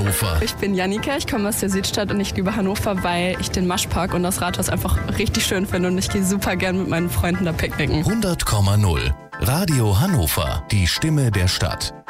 Hannover. Ich bin Jannika, ich komme aus der Südstadt und ich liebe Hannover, weil ich den Maschpark und das Rathaus einfach richtig schön finde und ich gehe super gern mit meinen Freunden da picknicken. 100,0 Radio Hannover, die Stimme der Stadt.